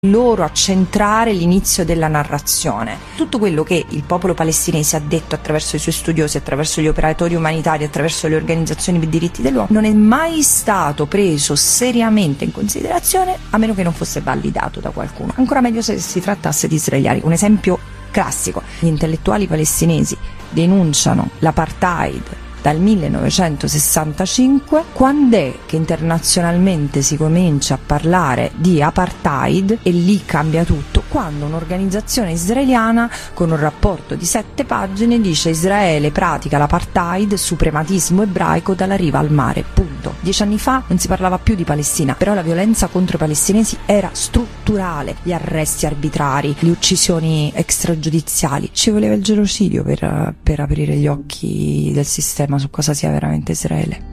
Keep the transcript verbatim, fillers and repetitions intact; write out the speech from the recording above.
loro a centrare l'inizio della narrazione. Tutto quello che il popolo palestinese ha detto attraverso i suoi studiosi, attraverso gli operatori umanitari, attraverso le organizzazioni per i diritti dell'uomo, non è mai stato preso seriamente in considerazione, a meno che non fosse validato da qualcuno. Ancora meglio se si trattasse di israeliani. Un esempio classico: gli intellettuali palestinesi denunciano l'apartheid dal millenovecentosessantacinque. Quando è che internazionalmente si comincia a parlare di apartheid, e lì cambia tutto? Quando un'organizzazione israeliana con un rapporto di sette pagine dice: Israele pratica l'apartheid, suprematismo ebraico dalla riva al mare, punto. Dieci anni fa non si parlava più di Palestina, però la violenza contro i palestinesi era strutturale, gli arresti arbitrari, le uccisioni extragiudiziali. Ci voleva il genocidio per, per aprire gli occhi del sistema su cosa sia veramente Israele.